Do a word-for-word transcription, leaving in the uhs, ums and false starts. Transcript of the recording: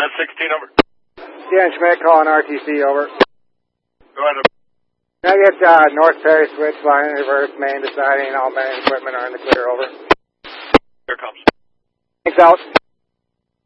that sixteen over? Dan Schmidt calling R T C over. Go ahead. Can I get uh, North Perry switch line, reverse, main, deciding all main equipment are in the clear over? Here comes. Thanks out.